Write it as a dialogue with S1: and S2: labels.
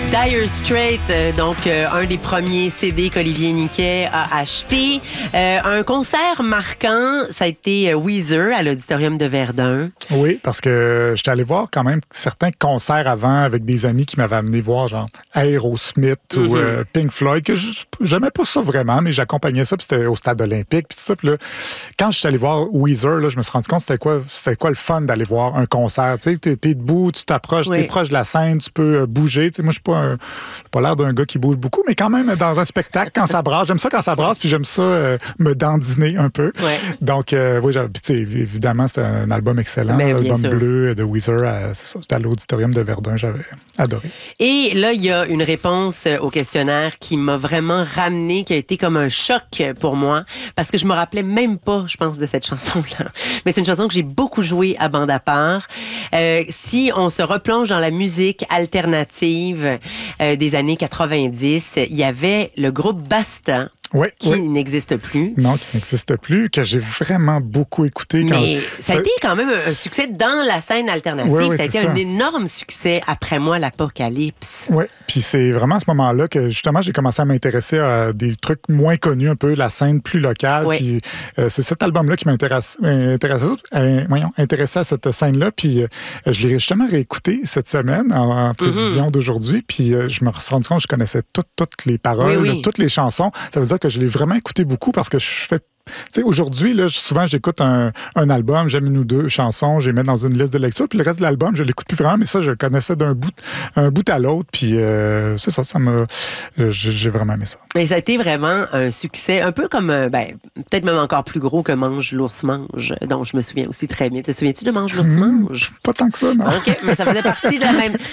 S1: Dire Straits, un des premiers CD qu'Olivier Niquet a acheté. Un concert marquant, ça a été Weezer à l'Auditorium de Verdun.
S2: Oui, parce que j'étais allé voir quand même certains concerts avant avec des amis qui m'avaient amené voir genre Aerosmith ou Pink Floyd, que j'aimais pas ça vraiment, mais j'accompagnais ça, puis c'était au Stade olympique, puis tout ça. Puis là, quand j'étais allé voir Weezer, là, je me suis rendu compte c'était quoi le fun d'aller voir un concert. Tu sais, t'es debout, tu t'approches, t'es proche de la scène, tu peux bouger. Tu sais, moi, je n'ai pas l'air d'un gars qui bouge beaucoup, mais quand même, dans un spectacle, quand ça brasse, j'aime ça quand ça brasse, puis j'aime ça me dandiner un peu.
S1: Ouais.
S2: Donc, oui, évidemment, c'était un album excellent, l'album bleu de Weezer, c'était à l'Auditorium de Verdun, j'avais adoré.
S1: Et là, il y a une réponse au questionnaire qui m'a vraiment ramené, qui a été comme un choc pour moi, parce que je me rappelais même pas, je pense, de cette chanson-là. Mais c'est une chanson que j'ai beaucoup jouée à bande à part. Si on se replonge dans la musique alternative des années 90, il y avait le groupe Basta. Qui n'existe plus.
S2: Non, qui n'existe plus, que j'ai vraiment beaucoup écouté.
S1: Mais ça a été quand même un succès dans la scène alternative.
S2: Oui,
S1: ça a été un énorme succès après moi, l'Apocalypse.
S2: Oui, puis c'est vraiment à ce moment-là que justement j'ai commencé à m'intéresser à des trucs moins connus, un peu la scène plus locale.
S1: Oui.
S2: Puis c'est cet album-là qui m'intéressait à cette scène-là. Puis je l'ai justement réécouté cette semaine en prévision d'aujourd'hui. Puis je me suis rendu compte que je connaissais toutes les paroles, toutes les chansons. Ça veut dire que je l'ai vraiment écouté beaucoup parce que je fais... Tu sais, aujourd'hui, là, souvent, j'écoute un album, j'aime une ou deux chansons, je les mets dans une liste de lecture, puis le reste de l'album, je l'écoute plus vraiment, mais ça, je le connaissais d'un bout à l'autre, puis c'est ça, j'ai vraiment aimé ça.
S1: Mais ça a été vraiment un succès, un peu comme, peut-être même encore plus gros que Mange l'ours mange, dont je me souviens aussi très bien. Te souviens-tu de Mange l'ours mange?
S2: Pas tant que ça, non.
S1: OK, mais ça faisait partie de la même...